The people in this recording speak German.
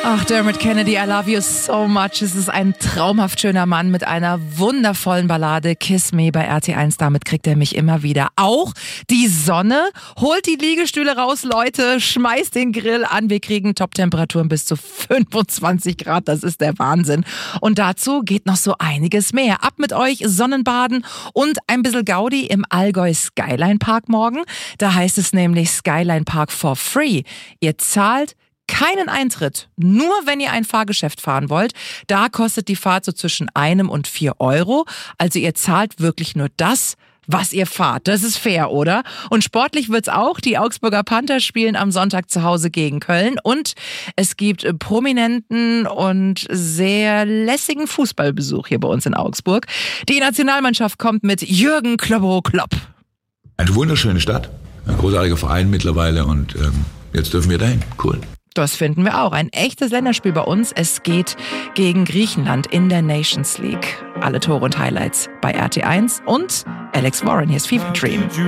Ach, Dermot Kennedy, I love you so much. Es ist ein traumhaft schöner Mann mit einer wundervollen Ballade. Kiss Me bei RT1. Damit kriegt er mich immer wieder. Auch die Sonne. Holt die Liegestühle raus, Leute. Schmeißt den Grill an. Wir kriegen Top-Temperaturen bis zu 25 Grad. Das ist der Wahnsinn. Und dazu geht noch so einiges mehr. Ab mit euch, Sonnenbaden und ein bisschen Gaudi im Allgäu Skyline Park morgen. Da heißt es nämlich Skyline Park for free. Ihr zahlt keinen Eintritt, nur wenn ihr ein Fahrgeschäft fahren wollt. Da kostet die Fahrt so zwischen 1 und 4 Euro. Also ihr zahlt wirklich nur das, was ihr fahrt. Das ist fair, oder? Und sportlich wird's auch. Die Augsburger Panther spielen am Sonntag zu Hause gegen Köln. Und es gibt prominenten und sehr lässigen Fußballbesuch hier bei uns in Augsburg. Die Nationalmannschaft kommt mit Jürgen Klopp. Eine wunderschöne Stadt, ein großartiger Verein mittlerweile und jetzt dürfen wir dahin. Cool. Das finden wir auch. Ein echtes Länderspiel bei uns. Es geht gegen Griechenland in der Nations League. Alle Tore und Highlights bei RT1 und Alex Warren. Hier ist Fever Dream.